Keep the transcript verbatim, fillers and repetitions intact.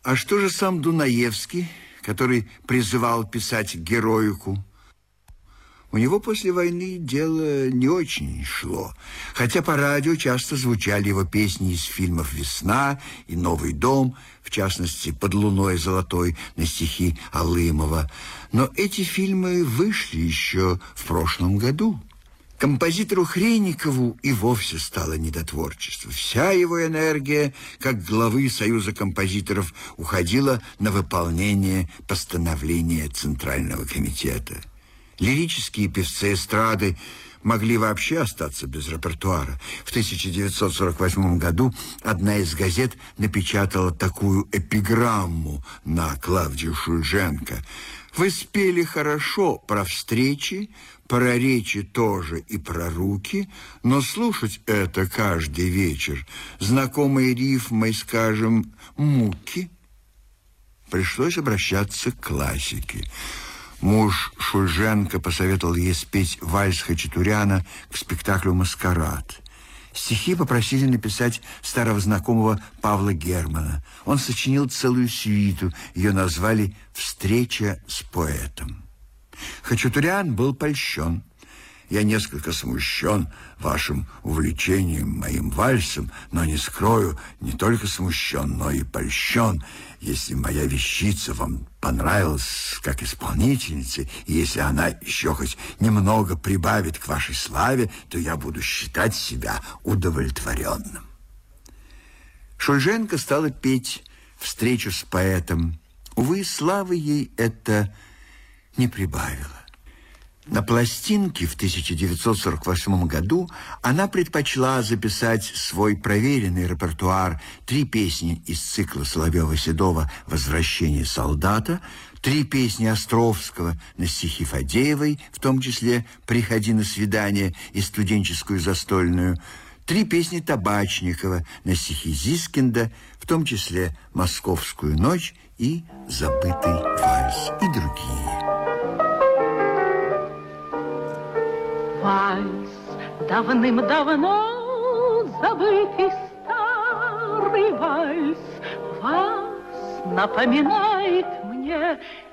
А что же сам Дунаевский, который призывал писать героику? У него после войны дело не очень шло, хотя по радио часто звучали его песни из фильмов «Весна» и «Новый дом», в частности, «Под луной золотой» на стихи Алымова. Но эти фильмы вышли еще в прошлом году. Композитору Хренникову и вовсе стало не до творчества. Вся его энергия, как главы Союза композиторов, уходила на выполнение постановления Центрального комитета. Лирические певцы эстрады могли вообще остаться без репертуара. В тысяча девятьсот сорок восьмом году одна из газет напечатала такую эпиграмму на Клавдию Шульженко: «Вы спели хорошо про встречи, про речи тоже и про руки, но слушать это каждый вечер, знакомые рифмой, скажем, муки». Пришлось обращаться к классике. Муж Шульженко посоветовал ей спеть вальс Хачатуряна к спектаклю «Маскарад». Стихи попросили написать старого знакомого Павла Германа. Он сочинил целую свиту, ее назвали «Встреча с поэтом». Хачатурян был польщен. «Я несколько смущен вашим увлечением моим вальсом, но не скрою, не только смущен, но и польщен. Если моя вещица вам понравилась как исполнительница, и если она еще хоть немного прибавит к вашей славе, то я буду считать себя удовлетворенным». Шульженко стала петь «Встречу с поэтом». Увы, славы ей это не прибавило. На пластинке в тысяча девятьсот сорок восьмом году она предпочла записать свой проверенный репертуар: три песни из цикла Соловьева-Седова «Возвращение солдата», три песни Островского на стихи Фадеевой, в том числе «Приходи на свидание» и «Студенческую застольную», три песни Табачникова на стихи Зискинда, в том числе «Московскую ночь» и «Забытый вальс» и другие. Вальс, давным-давно забытый старый вальс, вас напоминает мне